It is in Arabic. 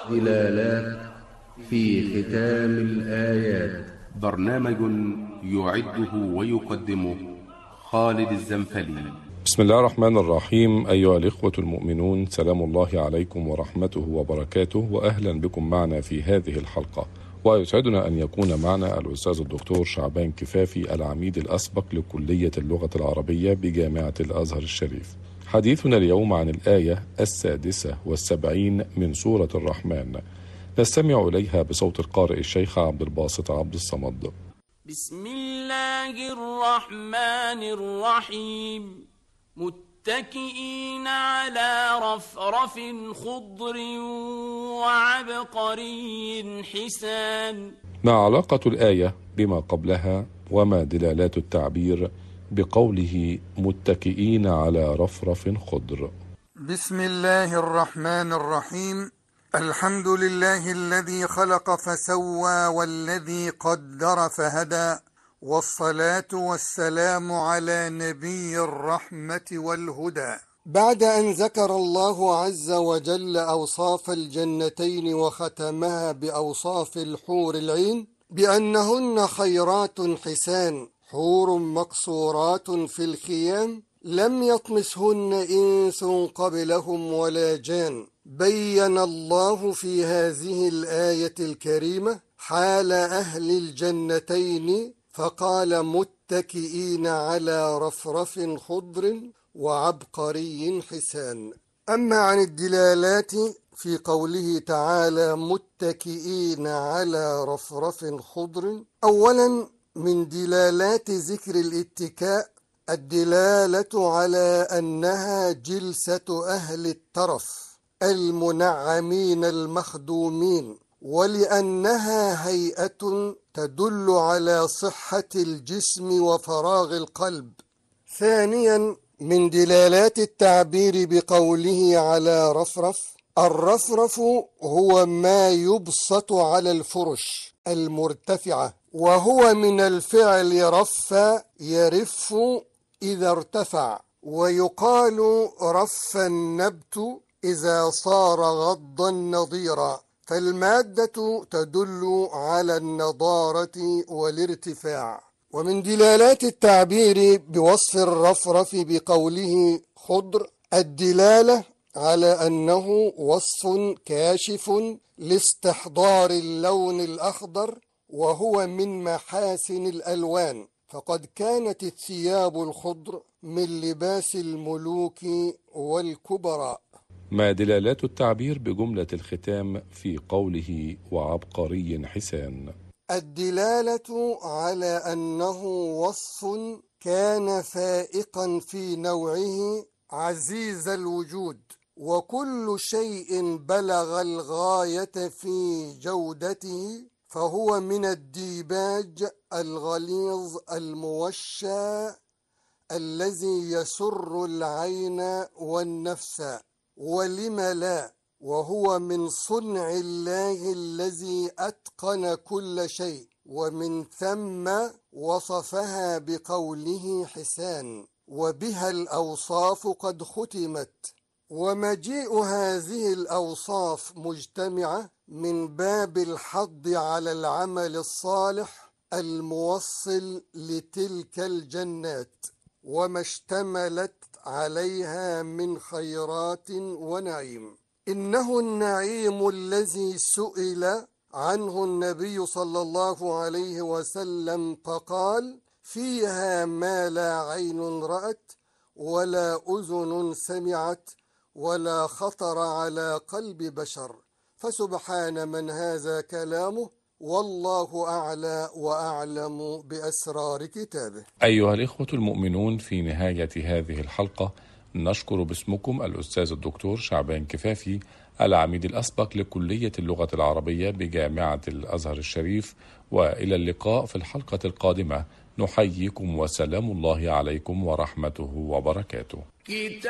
دلالات في ختام الآيات. برنامج يعده ويقدمه خالد الزنفلي. بسم الله الرحمن الرحيم. أيها الإخوة المؤمنون، سلام الله عليكم ورحمته وبركاته، وأهلا بكم معنا في هذه الحلقة. ويسعدنا أن يكون معنا الأستاذ الدكتور شعبان كفافي، العميد الأسبق لكلية اللغة العربية بجامعة الأزهر الشريف. حديثنا اليوم عن الآية 76 من سورة الرحمن، نستمع إليها بصوت القارئ الشيخ عبد الباسط عبد الصمد. بسم الله الرحمن الرحيم. متكئين على رفرف خضر وعبقري حسان. ما علاقة الآية بما قبلها وما دلالات التعبير بقوله متكئين على رفرف خضر؟ بسم الله الرحمن الرحيم. الحمد لله الذي خلق فسوى والذي قدر فهدى، والصلاة والسلام على نبي الرحمة والهدى. بعد أن ذكر الله عز وجل أوصاف الجنتين وختمها بأوصاف الحور العين بأنهن خيرات حسان، حور مقصورات في الخيام لم يطمسهن إنس قبلهم ولا جان. بين الله في هذه الآية الكريمة حال أهل الجنتين فقال متكئين على رفرف خضر وعبقري حسان. أما عن الدلالات في قوله تعالى متكئين على رفرف خضر، أولا من دلالات ذكر الاتكاء الدلالة على أنها جلسة أهل الترف المنعمين المخدومين، ولأنها هيئة تدل على صحة الجسم وفراغ القلب. ثانيا من دلالات التعبير بقوله على رفرف، الرفرف هو ما يبسط على الفرش المرتفعة، وهو من الفعل رف يرف إذا ارتفع، ويقال رف النبت إذا صار غضا نضيرا، فالمادة تدل على النضارة والارتفاع. ومن دلالات التعبير بوصف الرفرف بقوله خضر الدلالة على أنه وصف كاشف لاستحضار اللون الأخضر، وهو من محاسن الألوان، فقد كانت الثياب الخضر من لباس الملوك والكبراء. ما دلالات التعبير بجملة الختام في قوله وعبقري حسان؟ الدلالة على أنه وصف كان فائقا في نوعه عزيز الوجود، وكل شيء بلغ الغاية في جودته فهو من الديباج الغليظ الموشى الذي يسر العين والنفس، ولم لا، وهو من صنع الله الذي أتقن كل شيء، ومن ثم وصفها بقوله حسان، وبها الأوصاف قد ختمت. ومجيء هذه الأوصاف مجتمعة من باب الحض على العمل الصالح الموصل لتلك الجنات وما اشتملت عليها من خيرات ونعيم. إنه النعيم الذي سئل عنه النبي صلى الله عليه وسلم فقال فيها ما لا عين رأت ولا أذن سمعت ولا خطر على قلب بشر. فسبحان من هذا كلامه، والله أعلى وأعلم بأسرار كتابه. أيها الإخوة المؤمنون، في نهاية هذه الحلقة نشكر باسمكم الأستاذ الدكتور شعبان كفافي، العميد الأسبق لكلية اللغة العربية بجامعة الأزهر الشريف، وإلى اللقاء في الحلقة القادمة. نحييكم وسلام الله عليكم ورحمته وبركاته.